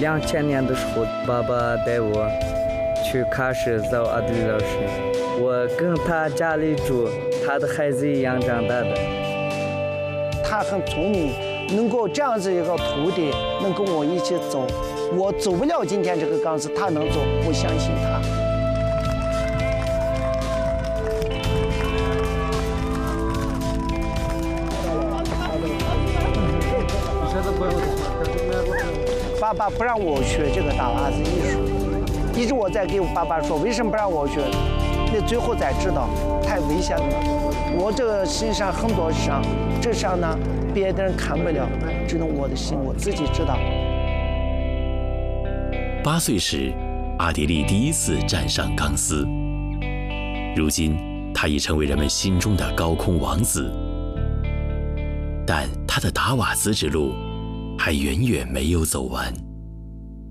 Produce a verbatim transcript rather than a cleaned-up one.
两千年的时候，爸爸带我去喀什找阿德里老师，我跟他家里住，他的孩子一样长大的。 他很聪明，能够这样子一个徒弟能跟我一起走，我走不了今天这个岗子，他能走，我相信他。爸爸不让我学这个打蜡子艺术，一直我在给我爸爸说，为什么不让我学？那最后才知道，太危险了。我这个身上很多伤，这伤呢，别的人看不了，只能我的心我自己知道。 八岁时，阿迪力第一次站上钢丝，如今他已成为人们心中的高空王子。但他的达瓦兹之路还远远没有走完。